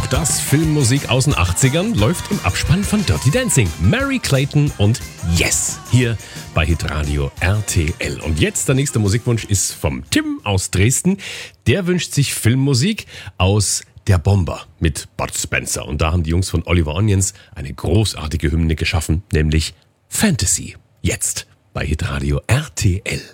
das Filmmusik aus den 80ern läuft im Abspann von Dirty Dancing. Mary Clayton und Yes, hier bei Hitradio RTL. Und jetzt der nächste Musikwunsch ist vom Tim aus Dresden. Der wünscht sich Filmmusik aus Der Bomber mit Bud Spencer. Und da haben die Jungs von Oliver Onions eine großartige Hymne geschaffen, nämlich Fantasy. Jetzt bei Hitradio RTL.